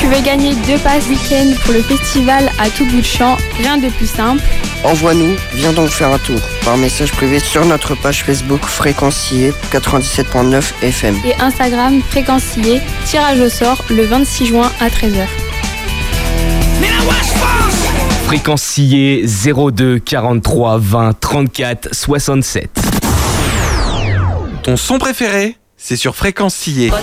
Tu veux gagner 2 passes week-end pour le festival à tout bout de champ, rien de plus simple. Envoie-nous, viens donc faire un tour par message privé sur notre page Facebook Fréquencier 97.9 FM et Instagram Fréquencier, tirage au sort le 26 juin à 13h. Fréquencier 02 43 20 34 67. Ton son préféré, c'est sur Fréquencier.